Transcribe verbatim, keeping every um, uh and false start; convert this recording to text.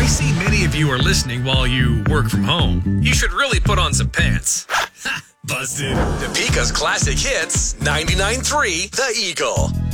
I see many of you are listening while you work from home. You should really put on some pants. Busted. Topeka's classic hits, ninety-nine point three The Eagle.